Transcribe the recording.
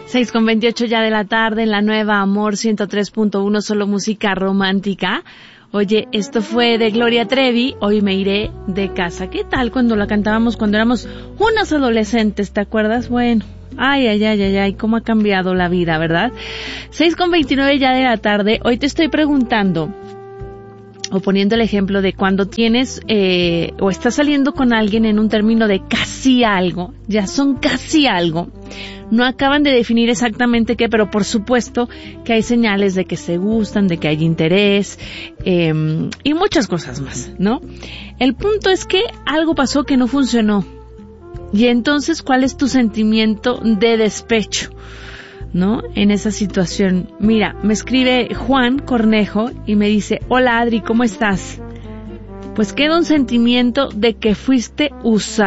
6:28 ya de la tarde en la nueva Amor 103.1, solo música romántica. Oye, esto fue de Gloria Trevi, Hoy me iré de casa. ¿Qué tal cuando la cantábamos cuando éramos unos adolescentes? ¿Te acuerdas? Bueno, ay, cómo ha cambiado la vida, ¿verdad? 6:29 ya de la tarde. Hoy te estoy preguntando, o poniendo el ejemplo de cuando tienes o estás saliendo con alguien en un término de casi algo, ya son casi algo, no acaban de definir exactamente qué, pero por supuesto que hay señales de que se gustan, de que hay interés y muchas cosas más, ¿no? El punto es que algo pasó que no funcionó y entonces ¿cuál es tu sentimiento de despecho, ¿no? En esa situación? Mira, me escribe Juan Cornejo y me dice: hola Adri, ¿cómo estás? Pues queda un sentimiento de que fuiste usada.